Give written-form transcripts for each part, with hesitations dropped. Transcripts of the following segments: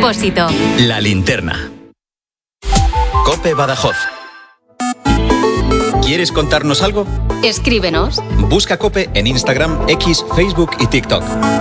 propósito. La Linterna. COPE Badajoz. ¿Quieres contarnos algo? Escríbenos. Busca COPE en Instagram, X, Facebook y TikTok.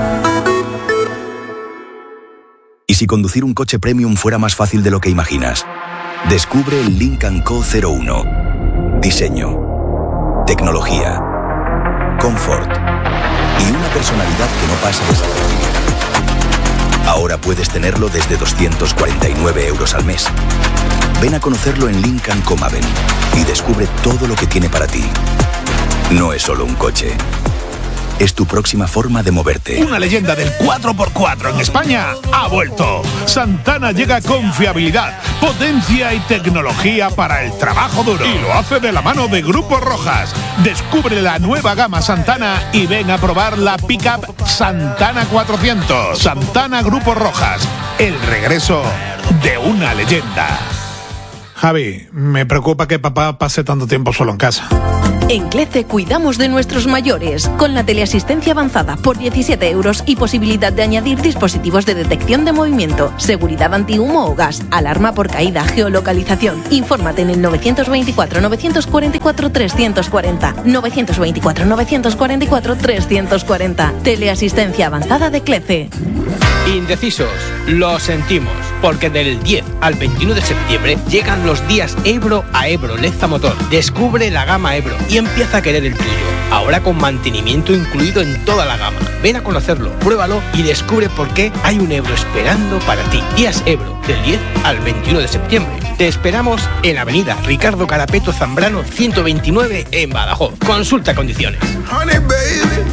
¿Y si conducir un coche premium fuera más fácil de lo que imaginas? Descubre el Lynk & Co 01. Diseño, tecnología, confort y una personalidad que no pasa desapercibida. Ahora puedes tenerlo desde 249 € al mes. Ven a conocerlo en Lynk & Co Maven y descubre todo lo que tiene para ti. No es solo un coche. Es tu próxima forma de moverte. Una leyenda del 4x4 en España ha vuelto. Santana llega con fiabilidad, potencia y tecnología para el trabajo duro. Y lo hace de la mano de Grupo Rojas. Descubre la nueva gama Santana y ven a probar la pickup Santana 400. Santana Grupo Rojas, el regreso de una leyenda. Javi, me preocupa que papá pase tanto tiempo solo en casa. En CLECE cuidamos de nuestros mayores, con la teleasistencia avanzada por 17 € y posibilidad de añadir dispositivos de detección de movimiento, seguridad antihumo o gas, alarma por caída, geolocalización. Infórmate en el 924 944 340, 924 944 340. Teleasistencia avanzada de CLECE. Indecisos, lo sentimos, porque del 10 al 21 de septiembre llegan los días Ebro a Ebro Leza Motor. Descubre la gama Ebro y empieza a querer el tuyo. Ahora con mantenimiento incluido en toda la gama. Ven a conocerlo, pruébalo y descubre por qué hay un Ebro esperando para ti. Días Ebro, del 10 al 21 de septiembre. Te esperamos en Avenida Ricardo Carapeto Zambrano 129 en Badajoz. Consulta condiciones. Honey, baby.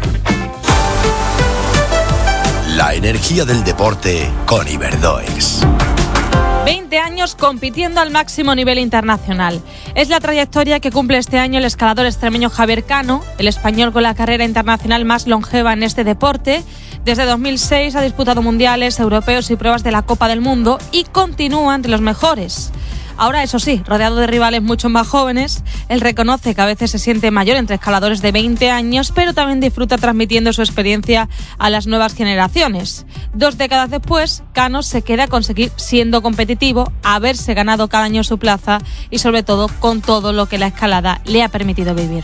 La energía del deporte con Iberdoex. 20 años compitiendo al máximo nivel internacional. Es la trayectoria que cumple este año el escalador extremeño Javier Cano, el español con la carrera internacional más longeva en este deporte. Desde 2006 ha disputado mundiales, europeos y pruebas de la Copa del Mundo y continúa entre los mejores. Ahora, eso sí, rodeado de rivales mucho más jóvenes, él reconoce que a veces se siente mayor entre escaladores de 20 años, pero también disfruta transmitiendo su experiencia a las nuevas generaciones. 2 décadas después, Cano se queda con seguir siendo competitivo, haberse ganado cada año su plaza y sobre todo con todo lo que la escalada le ha permitido vivir.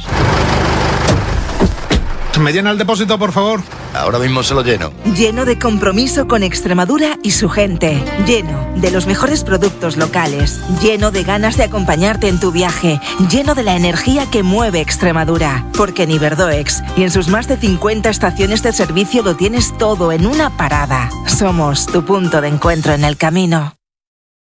¿Me llena el depósito, por favor? Ahora mismo se lo lleno. Lleno de compromiso con Extremadura y su gente. Lleno de los mejores productos locales. Lleno de ganas de acompañarte en tu viaje. Lleno de la energía que mueve Extremadura. Porque en Iberdoex y en sus más de 50 estaciones de servicio lo tienes todo en una parada. Somos tu punto de encuentro en el camino.